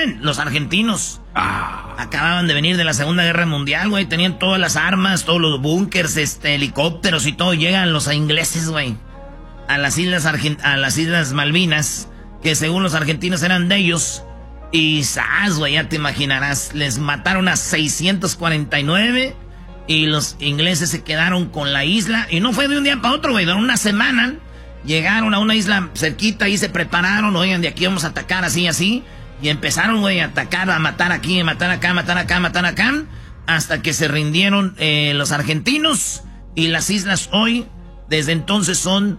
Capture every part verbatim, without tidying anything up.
resumen, los argentinos Ah. acababan de venir de la Segunda Guerra Mundial, güey. Tenían todas las armas, todos los búnkers, este, helicópteros y todo. Llegan los ingleses, güey, a las islas Argent- a las islas Malvinas, que según los argentinos eran de ellos. Y ¡zas, güey! Ya te imaginarás. Les mataron a seiscientos cuarenta y nueve y los ingleses se quedaron con la isla. Y no fue de un día para otro, güey. De una semana llegaron a una isla cerquita y se prepararon. Oigan, de aquí vamos a atacar así, así. Y empezaron, güey, a atacar, a matar aquí, a matar acá, a matar acá, a matar acá. Hasta que se rindieron eh, los argentinos. Y las islas hoy, desde entonces, son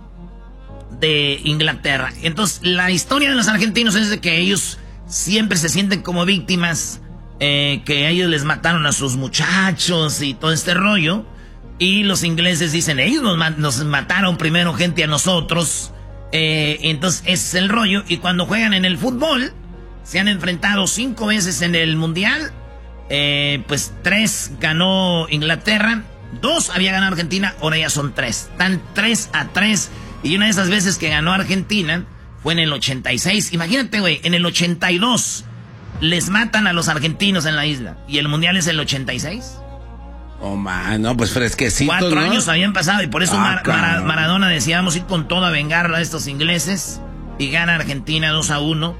de Inglaterra. Entonces, la historia de los argentinos es de que ellos siempre se sienten como víctimas, eh, que ellos les mataron a sus muchachos y todo este rollo. Y los ingleses dicen, ellos nos, ma- nos mataron primero gente a nosotros. Eh, entonces, ese es el rollo. Y cuando juegan en el fútbol, se han enfrentado cinco veces en el mundial. Eh, pues tres ganó Inglaterra, dos había ganado Argentina, ahora ya son tres. Están tres a tres. Y una de esas veces que ganó Argentina fue en el ochenta y seis. Imagínate, güey, en el ochenta y dos les matan a los argentinos en la isla. ¿Y el mundial es el ochenta y seis? Oh, man, no, pues fresquecito, Cuatro ¿no? años habían pasado y por eso Ah, Mar- Mara- cabrón. Maradona decía, vamos a ir con todo a vengar a estos ingleses. Y gana Argentina dos a uno.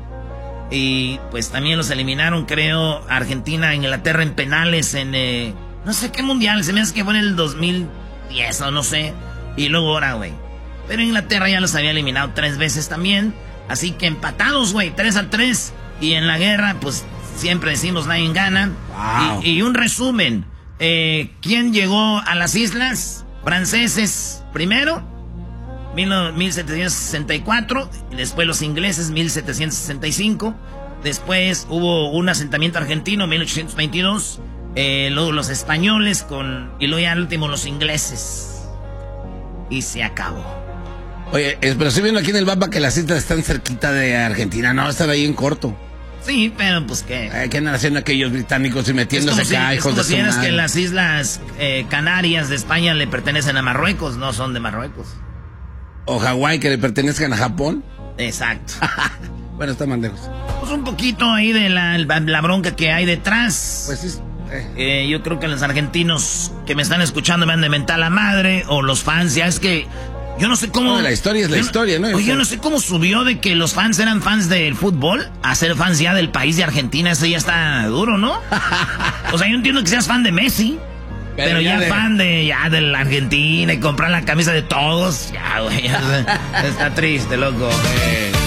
Y pues también los eliminaron, creo, Argentina, Inglaterra en penales en... Eh, no sé qué mundial, se me hace que fue en el dos mil diez o no sé. Y luego ahora, güey. Pero Inglaterra ya los había eliminado tres veces también. Así que empatados, güey, tres a tres. Y en la guerra, pues siempre decimos nadie gana. Wow. Y, y un resumen. Eh, ¿Quién llegó a las islas? Franceses primero, mil setecientos sesenta y cuatro. Y después los ingleses, mil setecientos sesenta y cinco. Después hubo un asentamiento argentino, mil ochocientos veintidós. Eh, luego los españoles con... Y luego ya al último los ingleses. Y se acabó. Oye, es- pero estoy viendo aquí en el mapa que las islas están cerquita de Argentina. No, están ahí en corto. Sí, pero pues qué. Ay, ¿qué andan haciendo aquellos británicos y Es metiéndose como si, acá, es hijos como de si su vieras madre? que las islas eh, Canarias de España le pertenecen a Marruecos, no son de Marruecos. O Hawái, que le pertenezcan a Japón. Exacto. Bueno, está más lejos. Pues un poquito ahí de la, la bronca que hay detrás. Pues sí. eh. Eh, yo creo que los argentinos que me están escuchando me han de mentar la madre, o los fans, ya es que yo no sé cómo... No, la historia es la yo historia, ¿no? Oye, yo no sé cómo subió de que los fans eran fans del fútbol a ser fans ya del país de Argentina. Eso ya está duro, ¿no? O sea, yo entiendo que seas fan de Messi, pero, Pero ya, ya de- fan de ya de la Argentina y comprar la camisa de todos, ya, güey, ya, está triste, loco. Eh.